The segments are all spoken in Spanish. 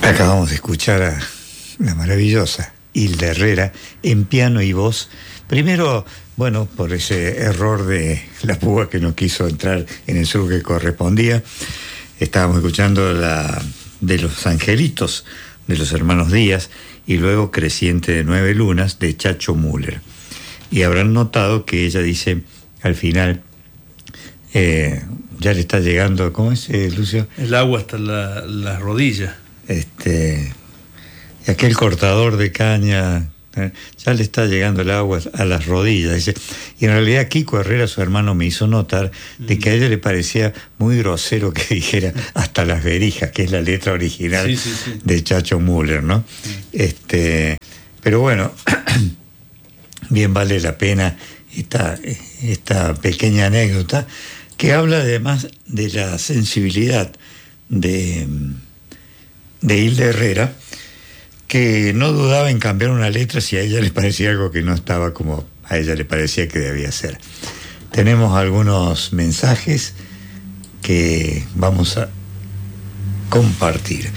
Acabamos de escuchar a la maravillosa Hilda Herrera en piano y voz. Primero, bueno, por ese error de la púa que no quiso entrar en el sur que correspondía. Estábamos escuchando la de Los Angelitos, de los hermanos Díaz, y luego Creciente de 9 lunas, de Chacho Müller. Y habrán notado que ella dice al final, ya le está llegando, ¿cómo es, Lucio? El agua hasta las rodillas. Y aquel cortador de caña, ya le está llegando el agua a las rodillas, dice. Y en realidad Kiko Herrera, su hermano, me hizo notar de que a ella le parecía muy grosero que dijera hasta las verijas, que es la letra original de Chacho Müller, ¿no? Pero bueno, bien vale la pena esta pequeña anécdota que habla además de la sensibilidad de Hilda Herrera, que no dudaba en cambiar una letra si a ella le parecía algo que no estaba como a ella le parecía que debía ser. Tenemos algunos mensajes que vamos a compartir.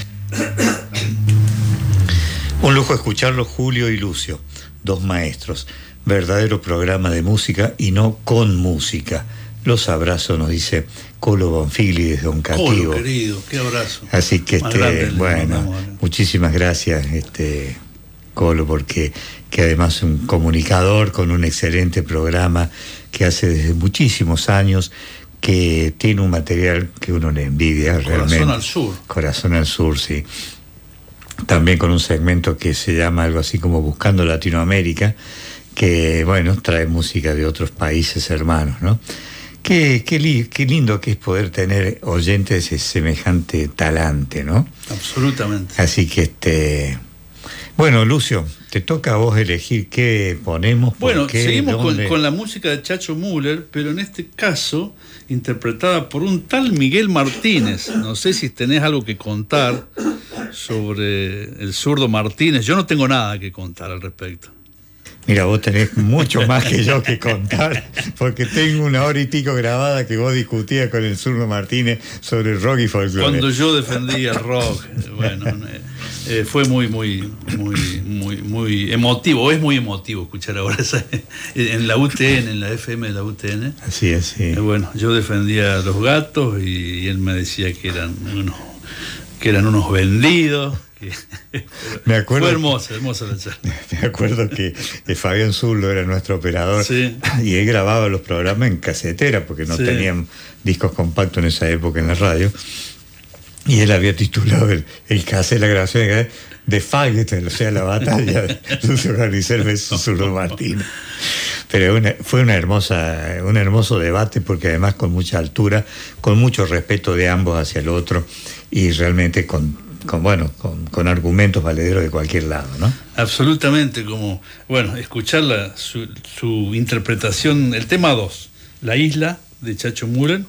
Un lujo escucharlos, Julio y Lucio, dos maestros, verdadero programa de música y no con música. Los abrazo, nos dice Colo Bonfigli desde Don Cativo. Colo, querido, qué abrazo. Así que bueno, muchísimas gracias, Colo, porque que además es un comunicador con un excelente programa que hace desde muchísimos años, que tiene un material que uno le envidia realmente. Corazón al Sur. Corazón al Sur, sí. También con un segmento que se llama algo así como Buscando Latinoamérica, que bueno, trae música de otros países hermanos, ¿no? Qué lindo que es poder tener oyentes de semejante talante, ¿no? Absolutamente. Así que bueno, Lucio, te toca a vos elegir qué ponemos. Bueno, qué, seguimos con la música de Chacho Müller, pero en este caso interpretada por un tal Miguel Martínez. No sé si tenés algo que contar sobre el zurdo Martínez. Yo no tengo nada que contar al respecto. Mira, vos tenés mucho más que yo que contar, porque tengo 1 hora y pico grabada que vos discutías con el zurdo Martínez sobre el rock y folclore. Cuando yo defendía el rock, bueno, fue muy emotivo, es muy emotivo escuchar ahora en la UTN, en la FM de la UTN. Así es, sí. Bueno, yo defendía a los gatos y él me decía que eran unos vendidos. Me acuerdo, fue hermosa la charla. Me acuerdo que Fabián Zurdo era nuestro operador, sí, y él grababa los programas en casetera porque no tenían discos compactos en esa época en la radio, y él había titulado el cassette, la grabación de Fight, o sea, la batalla de Lucio Carnicer versus Zurdo Martínez. Pero fue un hermoso debate, porque además con mucha altura, con mucho respeto de ambos hacia el otro, y realmente con argumentos valederos de cualquier lado, ¿no? Absolutamente, escuchar su interpretación, el tema 2, La Isla, de Chacho Müller,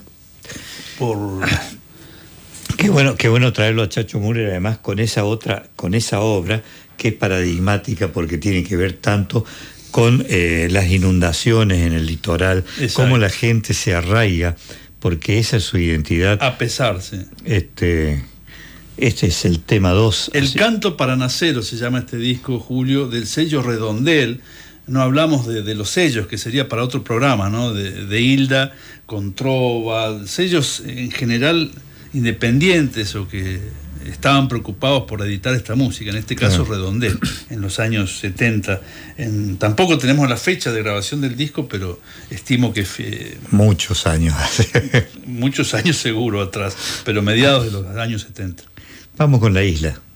Qué bueno traerlo a Chacho Müller, además con esa obra que es paradigmática, porque tiene que ver tanto con las inundaciones en el litoral, cómo la gente se arraiga, porque esa es su identidad. A pesar, sí. Este es el tema 2. El Canto Paranacero se llama este disco, Julio, del sello Redondel. No hablamos de los sellos, que sería para otro programa, ¿no? De Hilda, con Trova, sellos en general independientes o que estaban preocupados por editar esta música, en este caso Redondel, en los años 70. Tampoco tenemos la fecha de grabación del disco, pero estimo que... muchos años. Muchos años seguro atrás, pero mediados de los años 70. Vamos con La Isla.